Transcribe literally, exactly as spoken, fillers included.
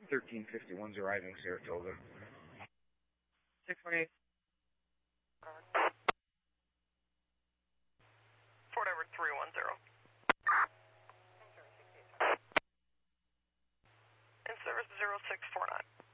thirteen fifty-one's arriving Saratoga. six forty-eight. Fort Edward three one zero. In service zero six four nine.